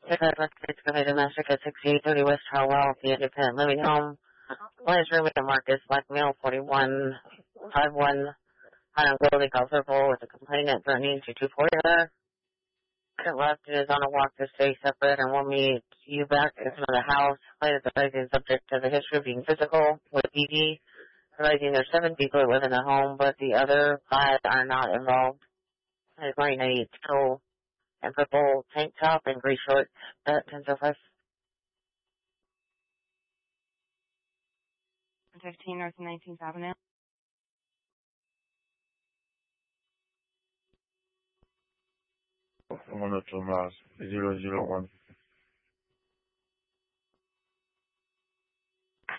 Because let's say domestic at 6830 West Harwell, the independent living home. One is roommate Marcus, black male, 4151, on Goldie Golf Circle with a complainant Bernie 2240. Left is on a walk to stay separate and we'll meet you back in front of the house. Later, the is subject to the history of being physical with DD. Realizing there's 7 people who live in the home, but the other 5 are not involved. He's wearing a teal and purple tank top and gray shorts at 10:05. 15 North 19th Avenue. One of Tomas 001.